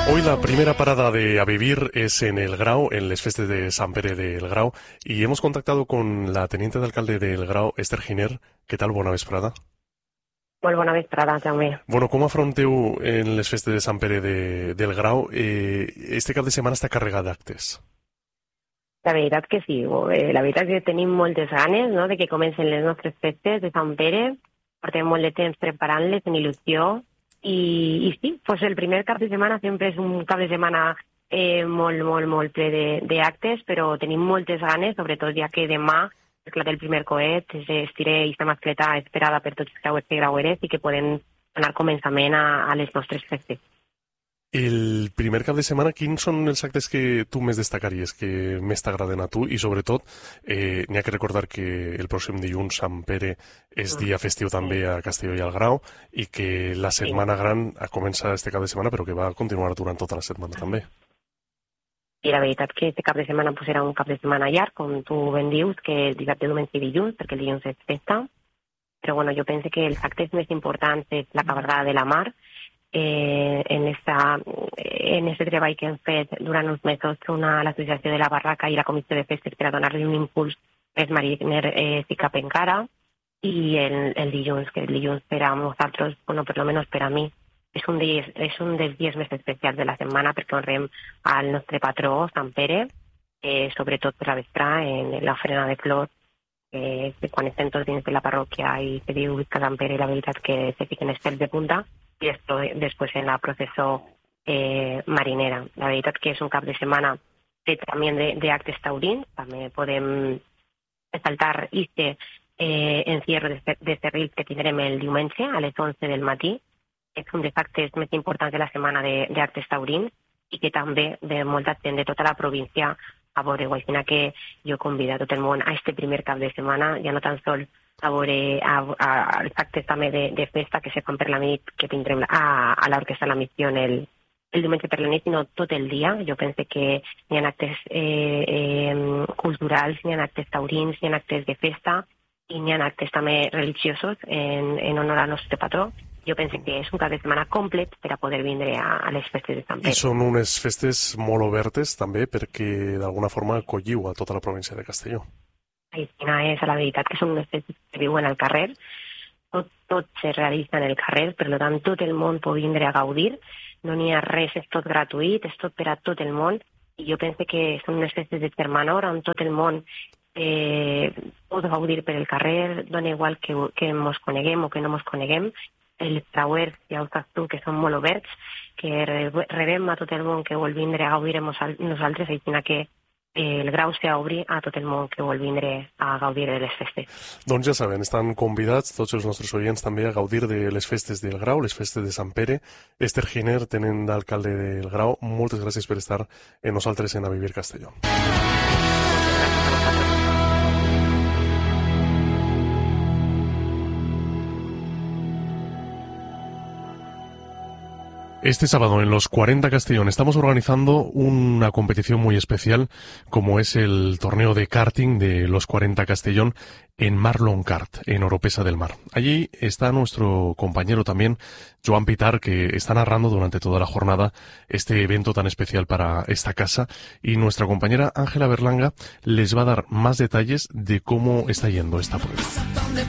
Hoy la primera parada de A Vivir es en El Grau, en les festes de Sant Pere del Grau, y hemos contactado con la teniente de alcalde del Grau, Esther Giner. ¿Qué tal? Bona vesprada. Molt bona vesprada, Jaume. Bueno, com afronteu en les festes de Sant Pere del Grau? Este cap de setmana està carregat d'actes. La veritat que sí, la veritat que tenim moltes ganes, no?, de que comencen les nostres festes de Sant Pere. Portem molt de temps preparant-les en il·lusió i sí, pues el primer cap de setmana sempre és un cap de setmana molt ple d'actes, però tenim moltes ganes, sobretot ja que demà esclata el primer coet, estiré aquesta mascleta esperada per tots els creuers i creueres i que podem donar començament a les nostres festes. El primer cap de setmana, quins són els actes que tu més destacaries, que més t'agraden a tu? I sobretot, n'hi ha que recordar que el pròxim dilluns Sant Pere és dia festiu també a Castelló i al Grau i que la Setmana Gran comença este cap de setmana però que va continuar durant tota la setmana també. I la veritat que este cap de setmana pues, era un cap de setmana llarg, com tu ben dius, que dissabte, diumenge i dilluns, perquè el dilluns és festa. Però bueno, jo penso que els actes més importants és la cabalgada de la mar. En este treball que hem fet durant uns mesos l'Associació de la Barraca i la Comissió de Festes per a donar-li un impuls més mariner i cap encara. I el dilluns, que el dilluns per a nosaltres, bueno, per almenys per a mi, és un dels dies més especials de la setmana perquè honrem al nostre patró, Sant Pere, sobretot per a vesprar en l'ofrena de flors, quan estem tots dins de la parròquia i se diu Visca Sant Pere, la veritat que se fiquen els pèls de punta, i després en la processó marinera. La veritat que és un cap de setmana també d'actes taurins, també podem saltar este encierro de cerrils que tindrem el diumenge a les 11 del matí. És un dels actes més importants de la setmana d'actes taurins i que també ve molta gent de tota la província a veure-ho. Així que jo convido a tot el món a este primer cap de setmana, ja no tan sols a veure els actes també de festa que se fan per la nit, que tindrem a l'Orquestra La Missió el diumenge per la nit, sinó tot el dia. Jo penso que hi ha actes culturals, hi ha actes taurins, hi ha actes de festa i hi ha actes també religiosos en honor al nostre patró. Jo penso que és un cap de setmana complet per a poder vindre a les festes de Sant Pere. I són unes festes molt obertes també perquè d'alguna forma acolliu a tota la província de Castelló. Quina és la veritat, que són unes festes que viuen al carrer, tot se realitza en el carrer, per tant tot el món pot vindre a gaudir, no n'hi ha res, és tot gratuït, és tot per a tot el món, i jo penso que són unes festes de germanor on tot el món pot gaudir per el carrer, dona igual que mos coneguem o que no mos coneguem. Els creuers, ja ho saps tu, que són molt oberts, que rebem a tot el món que vol vindre a gaudir amb nosaltres, així que el Grau s'obri a tot el món que vol vindre a gaudir de les festes. Doncs ja saben, estan convidats tots els nostres oients també a gaudir de les festes del Grau, les festes de Sant Pere. Esther Giner, tenent d'alcalde del Grau, moltes gràcies per estar amb nosaltres en A Vivir Castelló. Este sábado en los 40 Castellón estamos organizando una competición muy especial como es el torneo de karting de los 40 Castellón en Marlon Kart, en Oropesa del Mar. Allí está nuestro compañero también, Joan Pitar, que está narrando durante toda la jornada este evento tan especial para esta casa, y nuestra compañera Ángela Berlanga les va a dar más detalles de cómo está yendo esta prueba.